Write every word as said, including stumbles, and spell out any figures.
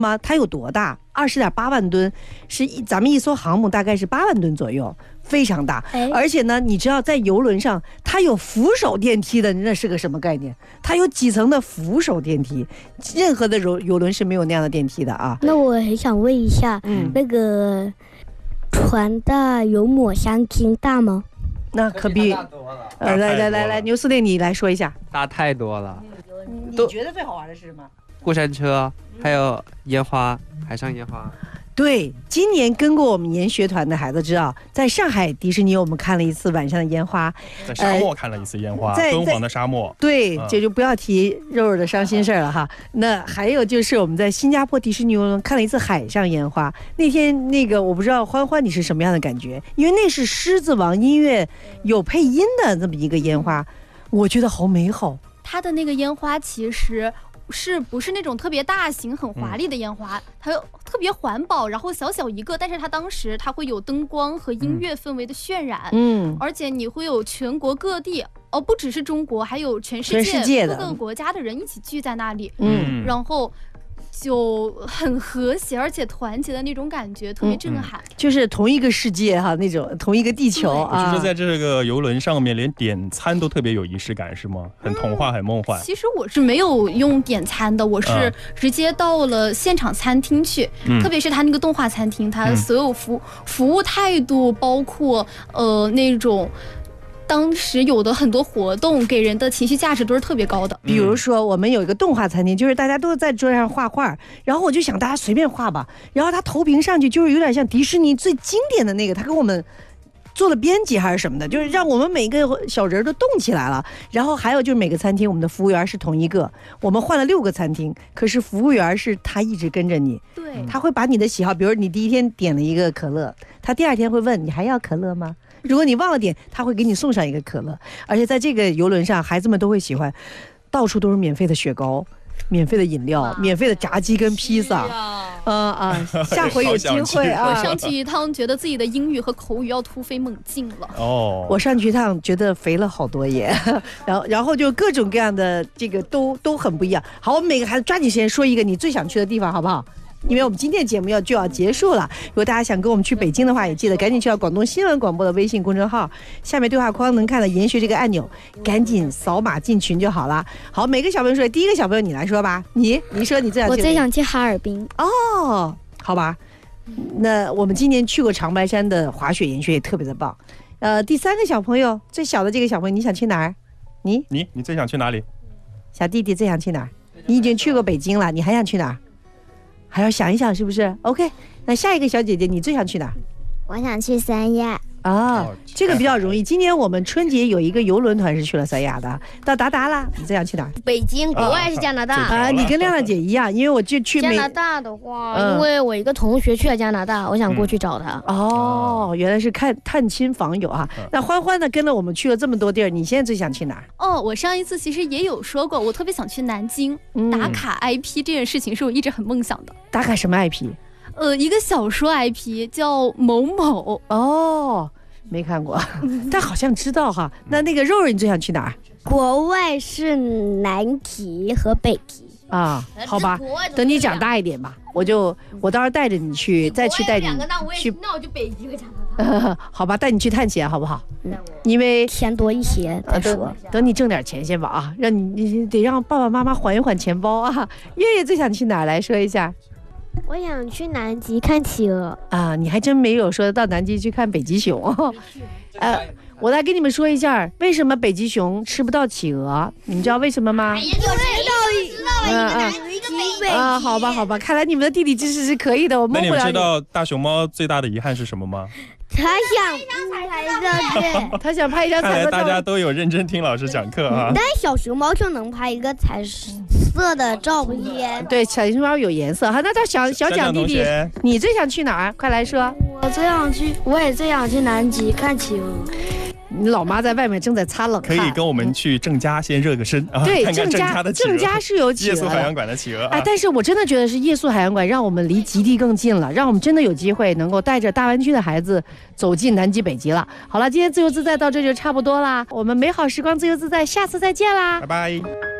吗？它有多大？二十点八万吨，是一咱们一艘航母大概是八万吨左右，非常大。而且呢，你知道在游轮上它有扶手电梯的，那是个什么概念？它有几层的扶手电梯，任何的游游轮是没有那样的电梯的啊。 那我很想问一下，嗯，那个船大有抹香鲸大吗？ 那可比，呃，来来来来，牛司令你来说一下。 大太多了。 你觉得最好玩的是什么？ 过山车，还有烟花，海上烟花。 对，今年跟过我们研学团的孩子知道，在上海迪士尼我们看了一次晚上的烟花， 在沙漠看了一次烟花，呃、敦煌的沙漠。 对，这、嗯、就不要提肉肉的伤心事了哈。那还有就是我们在新加坡迪士尼看了一次海上烟花，那天那个我不知道欢欢你是什么样的感觉，因为那是狮子王音乐有配音的这么一个烟花，我觉得好美好。 它的那个烟花其实是不是那种特别大型很华丽的烟花、嗯、它特别环保，然后小小一个，但是它当时它会有灯光和音乐氛围的渲染，嗯，而且你会有全国各地哦，不只是中国，还有全世界, 全世界各个国家的人一起聚在那里，嗯，然后就很和谐而且团结的那种感觉，特别震撼、嗯、 就是同一个世界哈，那种同一个地球啊。 我是说在这个游轮上面连点餐都特别有仪式感是吗？很童话、嗯、很梦幻。 其实我是没有用点餐的，我是直接到了现场餐厅去、嗯、特别是他那个动画餐厅，他所有服、嗯、服务态度，包括呃那种当时有的很多活动给人的情绪价值都是特别高的。 比如说我们有一个动画餐厅，就是大家都在桌上画画，然后我就想大家随便画吧，然后他投屏上去就是有点像迪士尼最经典的那个，他给我们做了编辑还是什么的，就是让我们每个小人都动起来了。然后还有就是每个餐厅我们的服务员是同一个，我们换了六个餐厅，可是服务员是他一直跟着你，对，他会把你的喜好，比如你第一天点了一个可乐，他第二天会问你还要可乐吗？如果你忘了点，他会给你送上一个可乐。而且在这个游轮上，孩子们都会喜欢，到处都是免费的雪糕、免费的饮料、免费的炸鸡跟披萨。啊啊！下回有机会啊！ 我上去一趟，觉得自己的英语和口语要突飞猛进了。哦， 我上去一趟，觉得肥了好多耶。然后，然后就各种各样的这个都都很不一样。好，我们每个孩子抓紧时间说一个你最想去的地方，好不好？因为我们今天的节目要就要结束了，如果大家想跟我们去北京的话，也记得赶紧去到广东新闻广播的微信公众号，下面对话框能看到研学这个按钮，赶紧扫码进群就好了。好，每个小朋友说，第一个小朋友你来说吧，你你说你最想去， 我最想去哈尔滨。 哦，好吧，那我们今年去过长白山的滑雪研学也特别的棒。呃，第三个小朋友，最小的这个小朋友，你想去哪儿？你你你最想去哪里？ 小弟弟最想去哪儿？你已经去过北京了，你还想去哪儿？还要想一想是不是 OK？ 那下一个小姐姐你最想去哪？ 我想去三亚啊，这个比较容易。今年我们春节有一个游轮团是去了三亚的，到达达了。你最想去哪？ 北京，国外是加拿大啊。你跟亮亮姐一样，因为我就去加拿大的话、嗯，因为我一个同学去了加拿大，我想过去找他。 嗯、哦，原来是看探亲访友啊。嗯、那欢欢呢，跟了我们去了这么多地儿，你现在最想去哪？ 哦，我上一次其实也有说过，我特别想去南京、嗯、打卡 I P 这件事情是我一直很梦想的。 打卡什么 I P？ 呃，一个小说 I P 叫某某。 哦，没看过，但好像知道哈。那那个肉肉，你最想去哪儿？ 国外是南极和北极啊。好吧，等你长大一点吧，我就我到时候带着你去，再去带你去。 那我就北极和加拿大。 好吧，带你去探险好不好？嗯、因为钱多一些再说、 啊。等你挣点钱先吧啊，让你你得让爸爸妈妈缓一缓钱包啊。月月最想去哪儿？来说一下。 我想去南极看企鹅啊！你还真没有说到南极去看北极熊哦。呃，我来跟你们说一下，为什么北极熊吃不到企鹅？你们知道为什么吗？ 哎呀，知道知道了， 啊有一个北极啊，好吧好吧，看来你们的地理知识是可以的，我蒙不了你。 那你们知道大熊猫最大的遗憾是什么吗？ 他想拍一张， 他想拍一张彩色照。 看来大家都有认真听老师讲课啊。 但小熊猫就能拍一个彩色的照片。 对，小熊猫有颜色。好，那到小小蒋弟弟，你最想去哪儿？快来说。 我最想去，我也最想去南极看企鹅。 你老妈在外面正在擦冷汗， 可以跟我们去郑家先热个身啊！ 对， 看看郑家的郑家是有企鹅， 夜宿海洋馆的企鹅。 哎，但是我真的觉得是夜宿海洋馆让我们离极地更近了，让我们真的有机会能够带着大湾区的孩子走进南极北极了。好了，今天自由自在到这就差不多啦，我们美好时光自由自在，下次再见啦， 拜拜。